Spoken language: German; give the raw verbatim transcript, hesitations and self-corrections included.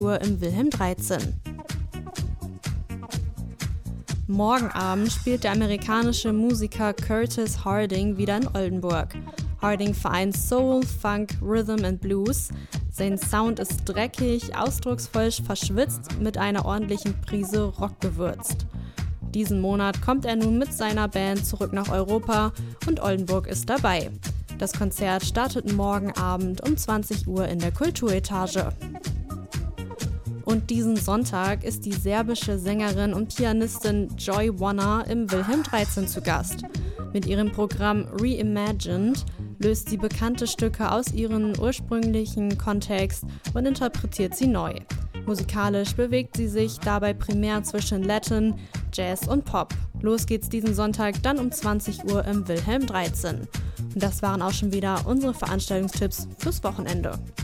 Uhr im Wilhelm dreizehn. Morgen Abend spielt der amerikanische Musiker Curtis Harding wieder in Oldenburg. Harding vereint Soul, Funk, Rhythm and Blues. Sein Sound ist dreckig, ausdrucksvoll verschwitzt, mit einer ordentlichen Prise Rock gewürzt. Diesen Monat kommt er nun mit seiner Band zurück nach Europa und Oldenburg ist dabei. Das Konzert startet morgen Abend um zwanzig Uhr in der Kulturetage. Und diesen Sonntag ist die serbische Sängerin und Pianistin Joy Wanna im Wilhelm dreizehn zu Gast. Mit ihrem Programm Reimagined löst sie bekannte Stücke aus ihrem ursprünglichen Kontext und interpretiert sie neu. Musikalisch bewegt sie sich dabei primär zwischen Latin, Jazz und Pop. Los geht's diesen Sonntag dann um zwanzig Uhr im Wilhelm dreizehn. Und das waren auch schon wieder unsere Veranstaltungstipps fürs Wochenende.